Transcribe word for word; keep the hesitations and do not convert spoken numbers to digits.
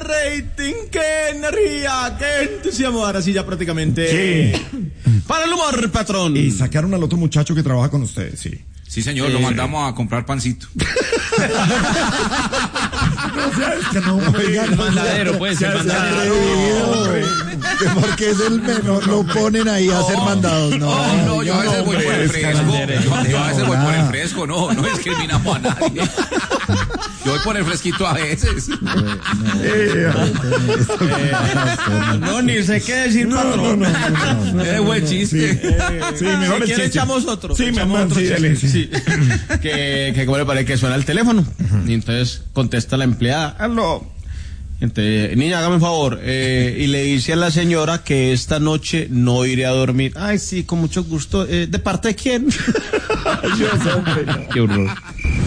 rating, qué energía, qué entusiasmo. Ahora sí ya prácticamente... Sí. Para el humor, patrón. Y sacaron al otro muchacho que trabaja con ustedes, sí. Sí, señor, Eh, lo mandamos a comprar pancito. No sea, es que no, oiga, El mandadero, pues, el mandadero. Que porque es el menor, lo ponen ahí a hacer mandados. No, No, no, yo a veces voy por el fresco. Yo, yo a veces voy por el fresco, no, no discriminamos a nadie. Yo voy por el fresquito a veces. No, ni sé qué decir, patrón. Es buen chiste. Sí, mejor Si el quiere chiste. echamos otro. Sí, echamos mamá, otro sí, chiste. dale, sí. Sí. que, que como le parece que suena el teléfono. Y entonces contesta la empleada. Aló. Entonces, niña, hágame un favor. Eh, y le dice a la señora que esta noche no iré a dormir. Ay, sí, con mucho gusto. Eh, ¿De parte de quién? Yo sé, hombre. Qué horror.